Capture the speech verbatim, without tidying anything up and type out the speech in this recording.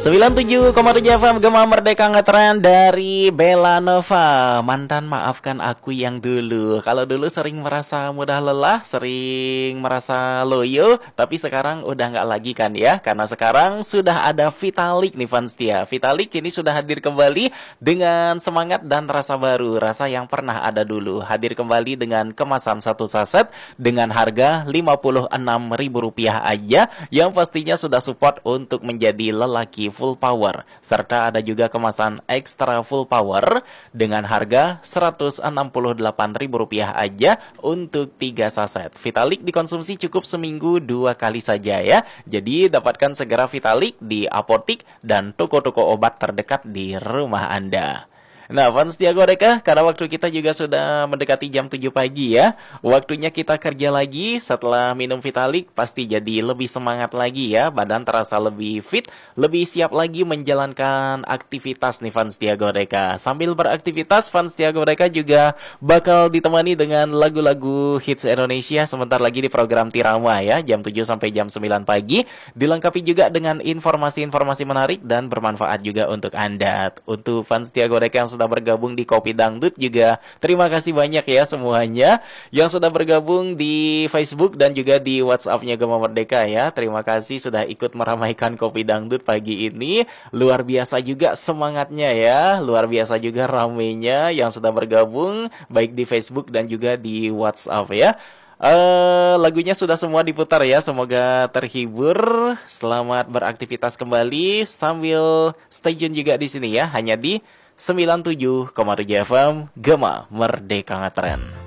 sembilan puluh tujuh koma tujuh F M Gema Merdeka Ngetren dari Bella Nova. Mantan maafkan aku yang dulu. Kalau dulu sering merasa mudah lelah, sering merasa loyo, tapi sekarang udah nggak lagi kan ya. Karena sekarang sudah ada Vitalik nih fans setia. Vitalik ini sudah hadir kembali dengan semangat dan rasa baru. Rasa yang pernah ada dulu. Hadir kembali dengan kemasan satu saset dengan harga lima puluh enam ribu rupiah aja. Yang pastinya sudah support untuk menjadi lelaki full power, serta ada juga kemasan ekstra full power dengan harga seratus enam puluh delapan ribu rupiah aja untuk tiga saset. Vitalik dikonsumsi cukup seminggu dua kali saja ya. Jadi dapatkan segera Vitalik di apotik dan toko-toko obat terdekat di rumah Anda. Nah, fans setia Godeka, karena waktu kita juga sudah mendekati jam tujuh pagi ya. Waktunya kita kerja lagi. Setelah minum Vitalik pasti jadi lebih semangat lagi ya. Badan terasa lebih fit, lebih siap lagi menjalankan aktivitas nih fans setia Godeka. Sambil beraktivitas, fans setia Godeka juga bakal ditemani dengan lagu-lagu hits Indonesia sebentar lagi di program Tirama ya, jam tujuh sampai jam sembilan pagi. Dilengkapi juga dengan informasi-informasi menarik dan bermanfaat juga untuk Anda. Untuk fans setia Godeka yang sudah bergabung di Kopi Dangdut juga terima kasih banyak ya semuanya yang sudah bergabung di Facebook dan juga di WhatsApp-nya Gema Merdeka ya. Terima kasih sudah ikut meramaikan Kopi Dangdut pagi ini. Luar biasa juga semangatnya ya, luar biasa juga ramenya yang sudah bergabung baik di Facebook dan juga di WhatsApp ya. Uh, lagunya sudah semua diputar ya. Semoga terhibur. Selamat beraktivitas kembali sambil stay tune juga di sini ya, hanya di sembilan puluh tujuh koma tujuh F M Gema Merdeka Ngetren.